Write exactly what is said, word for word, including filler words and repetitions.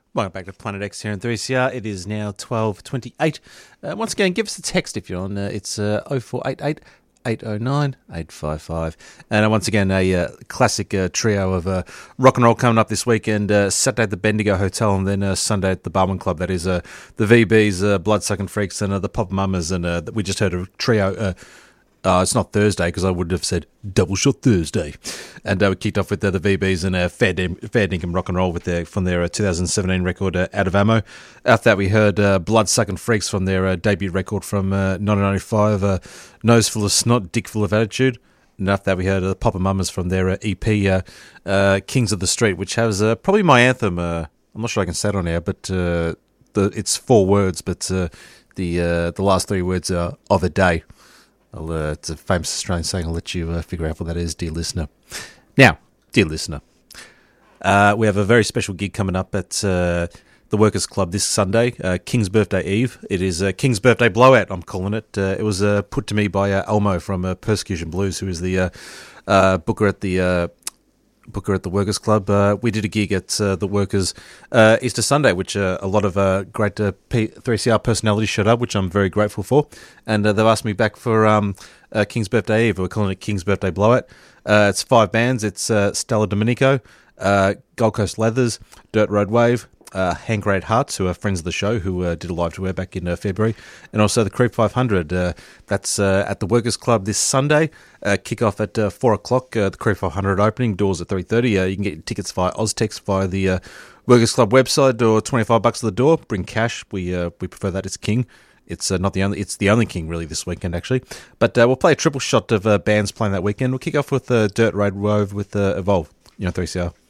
Welcome back to Planet X here in three C R. It is now twelve twenty-eight. Uh, once again, give us a text if you're on. Uh, it's uh, oh four eight eight, eight oh nine, eight five five. And uh, once again, a uh, classic uh, trio of uh, rock and roll coming up this weekend. Uh, Saturday at the Bendigo Hotel and then uh, Sunday at the Barwon Club. That is uh, the V Bs, uh, Bloodsucking Freaks and uh, the Pop Mamas. And uh, we just heard a trio... Uh, Uh, it's not Thursday because I would have said Double Shot Thursday. And uh, we kicked off with uh, the V Bs and uh, Fair, Dim- Fair Dinkum Rock and Roll with their, from their uh, two thousand seventeen record, uh, Out of Ammo. After that, we heard uh, Bloodsucking Freaks from their uh, debut record from uh, nineteen ninety-five, uh, Nose Full of Snot, Dick Full of Attitude. And after that, we heard uh, the Papa Mamas from their uh, E P, uh, uh, Kings of the Street, which has uh, probably my anthem. Uh, I'm not sure I can say it on air, but uh, the, it's four words, but uh, the uh, the last three words are of a day. I'll, uh, it's a famous Australian saying. I'll let you uh, figure out what that is, dear listener. Now, dear listener, uh, we have a very special gig coming up at uh, the Workers' Club this Sunday, uh, King's Birthday Eve. It is uh, King's Birthday Blowout, I'm calling it. Uh, it was uh, put to me by uh, Elmo from uh, Persecution Blues, who is the uh, uh, booker at the uh, booker at the Workers' Club. Uh, we did a gig at uh, the Workers uh, Easter Sunday, which uh, a lot of uh, great uh, P- three C R personalities showed up, which I'm very grateful for. And uh, they've asked me back for um, uh, King's Birthday Eve. We're calling it King's Birthday Blowout. Uh, it's five bands. It's uh, Stella Domenico, uh, Gold Coast Leathers, Dirt Road Wave, uh, Hand Grenade Hearts, who are friends of the show, who uh, did a live tour back in uh, February, and also the Creep five hundred. Uh, that's uh, at the Workers' Club this Sunday. Uh, kick off at uh, four o'clock. Uh, the Creep five hundred opening, doors at three thirty. Uh, you can get your tickets via Oztex via the uh, Workers' Club website, or twenty-five bucks at the door. Bring cash. We uh, we prefer that. It's king. It's uh, not the only. It's the only king really this weekend actually. But uh, we'll play a triple shot of uh, bands playing that weekend. We'll kick off with uh, Dirt Road Wave with uh, Evolve. You know, three C R.